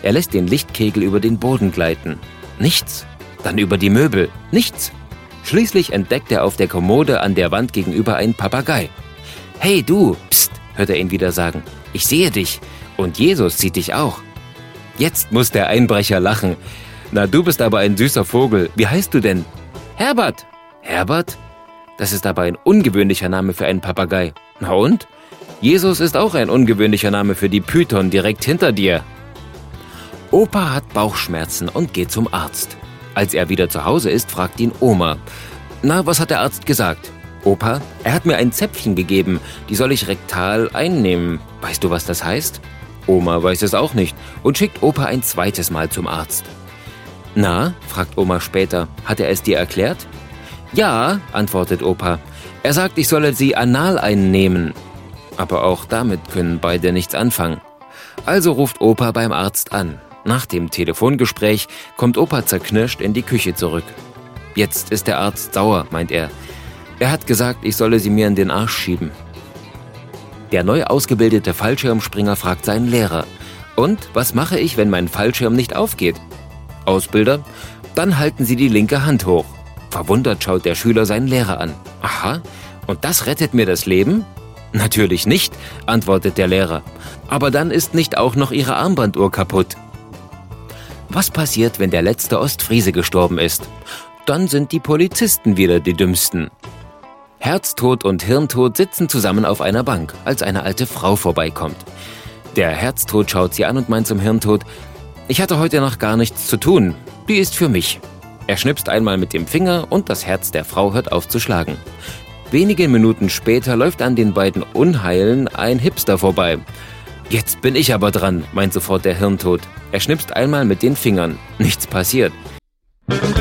Er lässt den Lichtkegel über den Boden gleiten. Nichts. Dann über die Möbel. Nichts. Schließlich entdeckt er auf der Kommode an der Wand gegenüber einen Papagei. »Hey du, pst«, hört er ihn wieder sagen. »Ich sehe dich. Und Jesus sieht dich auch.« Jetzt muss der Einbrecher lachen. »Na, du bist aber ein süßer Vogel. Wie heißt du denn?« »Herbert.« »Herbert? Das ist aber ein ungewöhnlicher Name für einen Papagei.« »Na und? Jesus ist auch ein ungewöhnlicher Name für die Python direkt hinter dir.« Opa hat Bauchschmerzen und geht zum Arzt. Als er wieder zu Hause ist, fragt ihn Oma. »Na, was hat der Arzt gesagt?« »Opa, er hat mir ein Zäpfchen gegeben, die soll ich rektal einnehmen. Weißt du, was das heißt?« Oma weiß es auch nicht und schickt Opa ein zweites Mal zum Arzt. »Na?«, fragt Oma später, »hat er es dir erklärt?« »Ja«, antwortet Opa, »er sagt, ich solle sie anal einnehmen.« Aber auch damit können beide nichts anfangen. Also ruft Opa beim Arzt an. Nach dem Telefongespräch kommt Opa zerknirscht in die Küche zurück. Jetzt ist der Arzt sauer, meint er. Er hat gesagt, ich solle sie mir in den Arsch schieben. Der neu ausgebildete Fallschirmspringer fragt seinen Lehrer. Und, was mache ich, wenn mein Fallschirm nicht aufgeht? Ausbilder, dann halten Sie die linke Hand hoch. Verwundert schaut der Schüler seinen Lehrer an. Aha, und das rettet mir das Leben? Natürlich nicht, antwortet der Lehrer. Aber dann ist nicht auch noch Ihre Armbanduhr kaputt. Was passiert, wenn der letzte Ostfriese gestorben ist? Dann sind die Polizisten wieder die Dümmsten. Herztod und Hirntod sitzen zusammen auf einer Bank, als eine alte Frau vorbeikommt. Der Herztod schaut sie an und meint zum Hirntod, »Ich hatte heute noch gar nichts zu tun, die ist für mich.« Er schnipst einmal mit dem Finger und das Herz der Frau hört auf zu schlagen. Wenige Minuten später läuft an den beiden Unheilen ein Hipster vorbei. »Jetzt bin ich aber dran«, meint sofort der Hirntod. Er schnipst einmal mit den Fingern. Nichts passiert.